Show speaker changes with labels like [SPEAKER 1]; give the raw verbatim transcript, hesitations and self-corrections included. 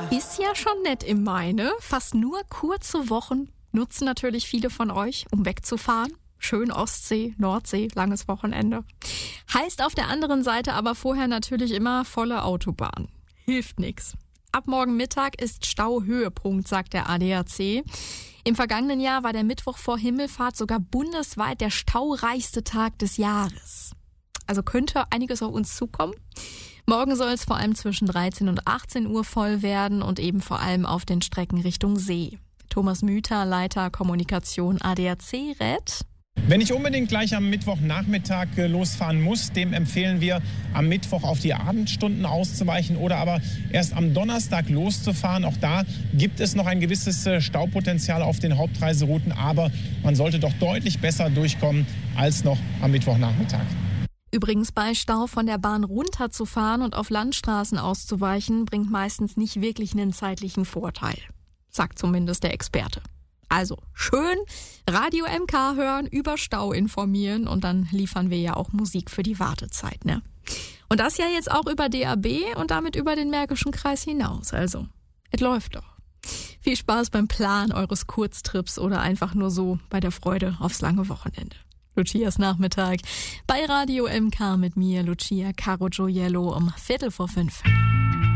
[SPEAKER 1] Ist ja schon nett im Mai, ne? Fast nur kurze Wochen nutzen natürlich viele von euch, um wegzufahren. Schön Ostsee, Nordsee, langes Wochenende. Heißt auf der anderen Seite aber vorher natürlich immer volle Autobahn. Hilft nix. Ab morgen Mittag ist Stauhöhepunkt, sagt der A D A C. Im vergangenen Jahr war der Mittwoch vor Himmelfahrt sogar bundesweit der staureichste Tag des Jahres. Also könnte einiges auf uns zukommen. Morgen soll es vor allem zwischen dreizehn und achtzehn Uhr voll werden und eben vor allem auf den Strecken Richtung See. Thomas Müther, Leiter Kommunikation A D A C, rät:
[SPEAKER 2] Wenn ich unbedingt gleich am Mittwochnachmittag losfahren muss, dem empfehlen wir, am Mittwoch auf die Abendstunden auszuweichen oder aber erst am Donnerstag loszufahren. Auch da gibt es noch ein gewisses Staupotenzial auf den Hauptreiserouten, aber man sollte doch deutlich besser durchkommen als noch am Mittwochnachmittag.
[SPEAKER 1] Übrigens, bei Stau von der Bahn runterzufahren und auf Landstraßen auszuweichen, bringt meistens nicht wirklich einen zeitlichen Vorteil, sagt zumindest der Experte. Also schön Radio M K hören, über Stau informieren und dann liefern wir ja auch Musik für die Wartezeit, ne? Und das ja jetzt auch über D A B und damit über den Märkischen Kreis hinaus. Also, es läuft doch. Viel Spaß beim Plan eures Kurztrips oder einfach nur so bei der Freude aufs lange Wochenende. Lucias Nachmittag bei Radio M K mit mir, Lucia Caro Gioiello, um Viertel vor fünf.